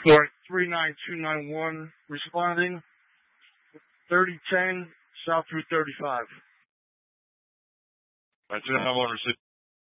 Story 39291 responding. 3010 South Route 35. That's the homeowner.